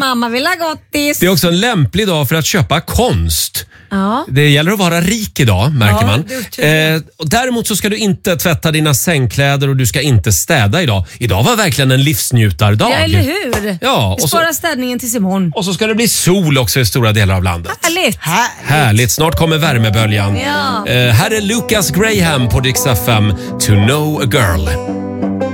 mamma vill ha gottis. Det är också en lämplig dag för att köpa konst. Ja. Det gäller att vara rik idag, märker man. Och däremot så ska du inte tvätta dina sängkläder och du ska inte städa idag. Idag var verkligen en livsnjutdardag. Ja, eller hur? Ja, Vi sparar städningen tills imorgon. Och så ska det bli sol också i stora delar av landet. Härligt. Snart kommer värmeböljan. Ja. Här är Lucas Graham på Dix FM, To Know a Girl.